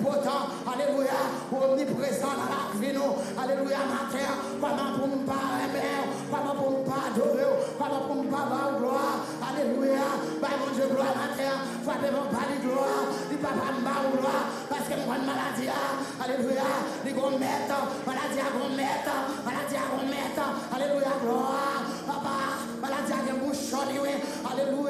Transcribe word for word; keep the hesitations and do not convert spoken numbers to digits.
omnipotent, alléluia, omniprésent dans la vie, nous, alléluia, matin, comment pour ne pas aimer, comment pour ne pas adorer, comment pour ne pas avoir gloire, alléluia, bah mon Dieu, gloire matin, frappez mon pas de gloire, dit papa m'ba gloire, parce que moi, maladie, alléluia, dit qu'on mette, maladie,